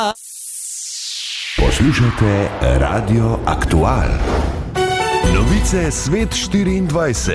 Poslušate Radio Aktual. Novice Svet 24.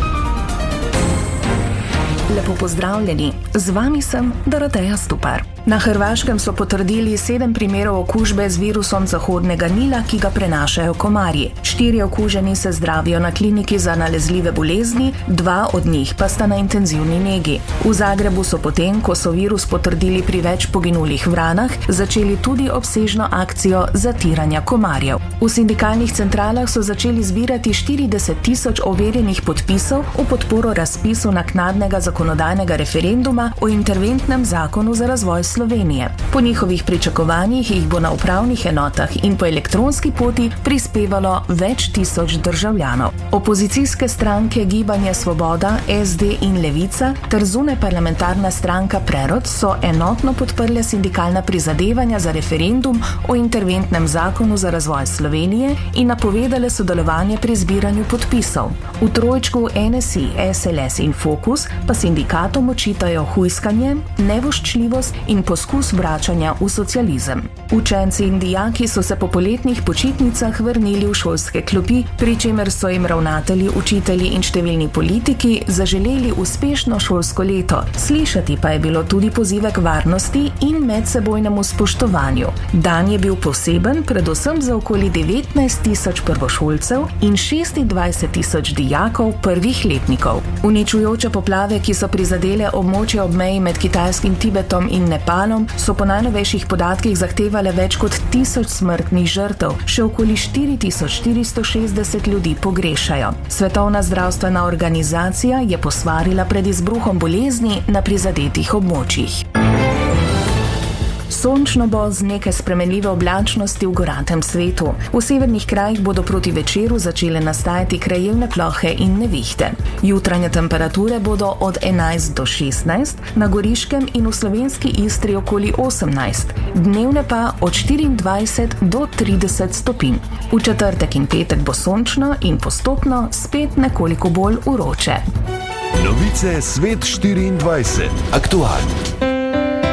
Lepo pozdravljeni, z vami sem Doroteja Stupar. Na Hrvaškem so potrdili 7 primerov okužbe z virusom Zahodnega Nila, ki ga prenašajo komarji. 4 okuženi se zdravijo na kliniki za nalezljive bolezni, 2 od njih pa sta na intenzivni negi. V Zagrebu so potem, ko so virus potrdili pri več poginulih vranah, začeli tudi obsežno akcijo zatiranja komarjev. V sindikalnih centralah so začeli zbirati 40.000 overjenih podpisov v podporo razpisu naknadnega zakonodajnega referenduma o interventnem zakonu za razvoj Slovenije. Po njihovih pričakovanjih jih bo na upravnih enotah in po elektronski poti prispevalo več tisoč državljanov. Opozicijske stranke Gibanje Svoboda, SD in Levica ter zunajparlamentarna stranka Prerod so enotno podprle sindikalna prizadevanja za referendum o interventnem zakonu za razvoj Slovenije in napovedale sodelovanje pri zbiranju podpisov. V trojčku NSI, SLS in Fokus pa sindikatom očitajo hujskanje, nevoščljivost in poskus vračanja v socializem. Učenci in dijaki so se po poletnih počitnicah vrnili v šolske klopi, pri čemer so jim ravnatelji, učitelji in številni politiki zaželeli uspešno šolsko leto. Slišati pa je bilo tudi pozive k varnosti in medsebojnemu spoštovanju. Dan je bil poseben predvsem za okoli 19.000 prvošolcev in 26.000 dijakov prvih letnikov. Uničujoče poplave, ki so prizadele območje ob meji med kitajskim Tibetom in Nepalom, so po najnovejših podatkih zahtevale več kot 1000 smrtnih žrtev, še okoli 4460 ljudi pogrešajo. Svetovna zdravstvena organizacija je posvarila pred izbruhom bolezni na prizadetih območjih. Sončno bo z nekaj spremenljive oblačnosti v goratem svetu. V severnih krajih bodo proti večeru začele nastajati krajevne plohe in nevihte. Jutranje temperature bodo od 11 do 16, na Goriškem in v slovenski Istri okoli 18, dnevne pa od 24 do 30 stopinj. V četrtek in petek bo sončno in postopno spet nekoliko bolj vroče. Novice Svet 24. Aktual.